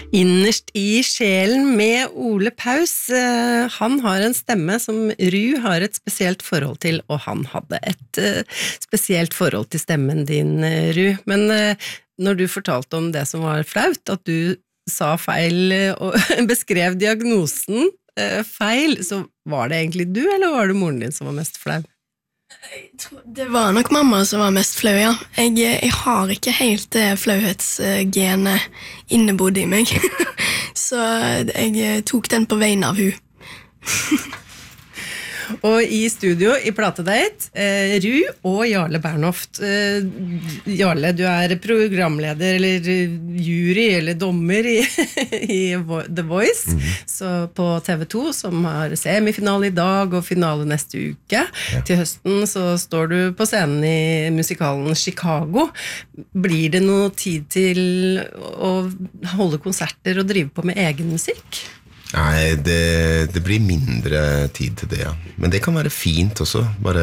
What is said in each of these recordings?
Innerst i sjelen med Ole Paus. Han har en stemme som Ru har et spesielt forhold til, og han hadde et spesielt forhold til stemmen din, Ru. Men når du fortalte om det som var flaut, at du sa feil og beskrev diagnosen feil, så var det egentlig du, eller var det moren din som var mest flau? Det var nok mamma som var mest flau, ja. Jeg har ikke helt flauhetsgenet innebodd i meg. Så jeg tok den på vegne av hun. Og i studio, i Platedate, Ru og Jarle Bernhoft. Jarle, du er programleder, eller jury, eller dommer i The Voice, så på TV2, som har semifinale i dag og finale neste uke. Ja. Til høsten så står du på scenen i musikalen Chicago. Blir det noe tid til å holde konserter og drive på med egen musikk? Nei, det blir mindre tid til det, ja. Men det kan være fint også, bare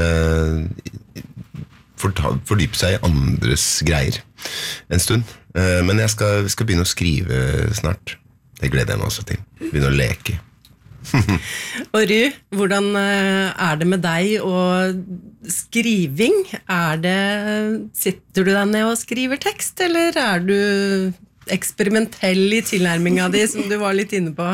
fordype seg i andres greier en stund. Men jeg skal begynne å skrive snart. Det gleder jeg meg også til. Begynne å leke. Og Ru, hvordan er det med deg og skriving? Sitter du deg ned og skriver tekst, eller er du eksperimentell i tilnærminga di, som du var litt inne på?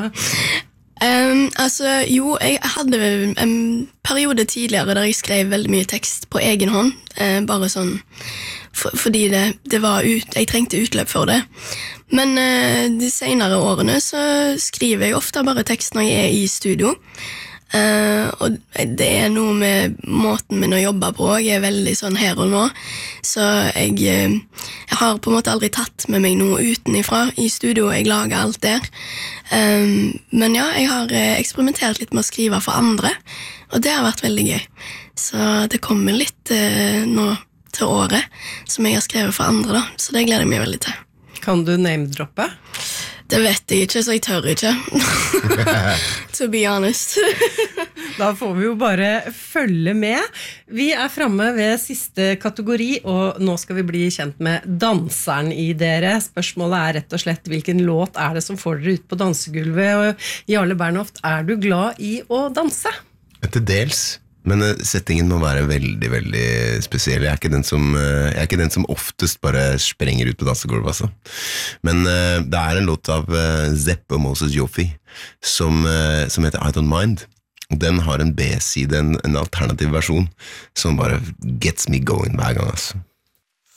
Jo, jeg hadde en periode tidligere der jeg skrev veldig mye tekst på egen hånd, bare sånn fordi det var jeg trengte utløp for det. Men de senere årene så skriver jeg ofte bare tekst når jeg er i studio. Og det er noe med måten min å jobbe på. Jeg er veldig sånn her og nå, så jeg har på en måte aldri tatt med meg noe utenifra i studio. Jeg lager alt der, men ja, jeg har eksperimentert litt med å skrive for andre, og det har vært veldig gøy. Så det kommer litt nå til året som jeg har skrevet for andre da, så det gleder jeg meg veldig til. Kan du name-droppe? Det vet jeg ikke, så jeg tør ikke. To be honest. Da får vi jo bare følge med. Vi er fremme ved siste kategori, og nå skal vi bli kjent med danseren i dere. Spørsmålet er rett og slett, hvilken låt er det som får dere ut på dansegulvet? Og Jarle Bernhoft, er du glad i å danse? Til dels. Men settingen må være veldig, veldig spesiell. Jeg er ikke den som oftest bare sprenger ut på dansegulvet, altså. Men det er en låt av Zepp og Moses Joffi som heter I Don't Mind. Og den har en B-side, en alternativ versjon, som bare gets me going hver gang, altså.